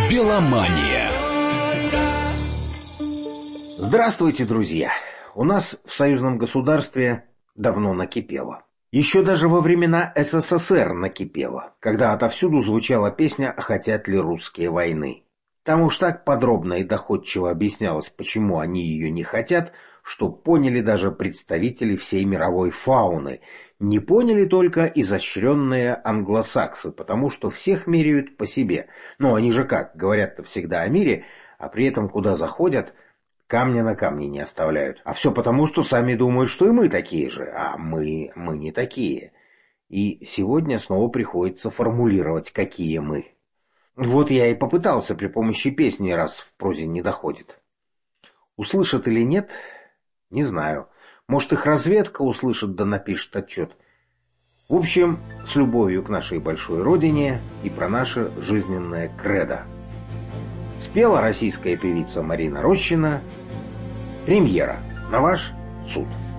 Беломания. Здравствуйте, друзья! У нас в союзном государстве давно накипело. Еще даже во времена СССР накипело, когда отовсюду звучала песня «Хотят ли русские войны?». Там уж так подробно и доходчиво объяснялось, почему они ее не хотят, что поняли даже представители всей мировой фауны. Не поняли только изощренные англосаксы, потому что всех меряют по себе. Ну, они же как, говорят-то всегда о мире, а при этом куда заходят, камня на камне не оставляют. А все потому, что сами думают, что и мы такие же, а мы не такие. И сегодня снова приходится формулировать, какие мы. Вот я и попытался при помощи песни, раз в прозе не доходит. Услышат или нет, не знаю. Может, их разведка услышит да напишет отчет. В общем, с любовью к нашей большой родине и про наше жизненное кредо. Спела российская певица Марина Рощина. Премьера на ваш суд.